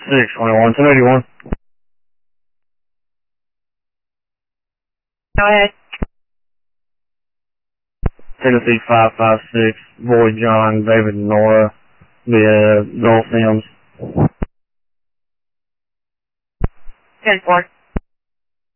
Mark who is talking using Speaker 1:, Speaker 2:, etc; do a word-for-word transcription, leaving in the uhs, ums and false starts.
Speaker 1: six twenty-one, ten eighty-one.
Speaker 2: Go ahead.
Speaker 1: Tennessee five five six, Boy John, David and Nora, the uh, Noel Sims.
Speaker 2: ten four.